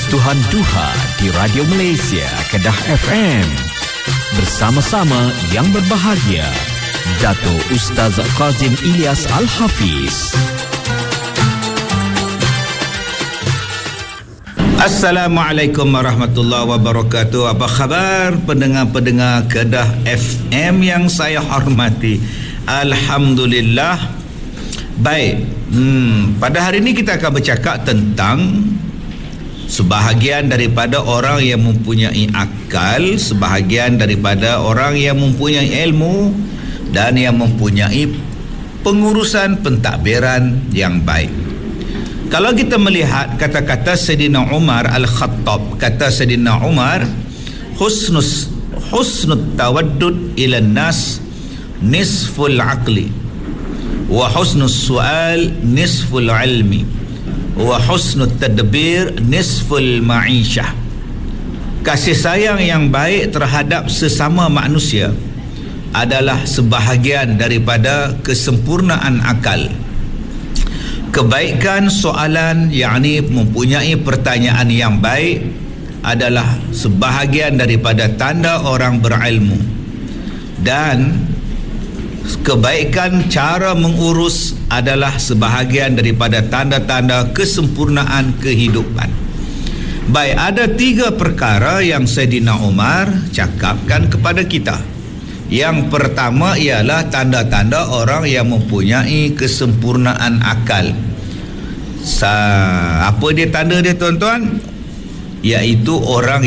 Ketuhan Duha di Radio Malaysia Kedah FM. Bersama-sama yang berbahagia, Dato' Ustaz Kazim Ilyas Al-Hafiz. Assalamualaikum warahmatullahi wabarakatuh. Apa khabar pendengar-pendengar Kedah FM yang saya hormati? Alhamdulillah. Baik, pada hari ini kita akan bercakap tentang sebahagian daripada orang yang mempunyai akal, sebahagian daripada orang yang mempunyai ilmu dan yang mempunyai pengurusan pentadbiran yang baik. Kalau kita melihat kata-kata Sayyidina Umar Al-Khattab, kata Sayyidina Umar, husnut tawaddud ila nas nisful aqli wa husnus su'al nisful ilmi wa husnut tadbir nisful ma'isyah. Kasih sayang yang baik terhadap sesama manusia adalah sebahagian daripada kesempurnaan akal. Kebaikan soalan, yakni mempunyai pertanyaan yang baik, adalah sebahagian daripada tanda orang berilmu. Dan kebaikan cara mengurus adalah sebahagian daripada tanda-tanda kesempurnaan kehidupan. Baik, ada 3 perkara yang Sayyidina Umar cakapkan kepada kita. Yang pertama ialah tanda-tanda orang yang mempunyai kesempurnaan akal. Apa dia tanda dia, tuan-tuan? Iaitu orang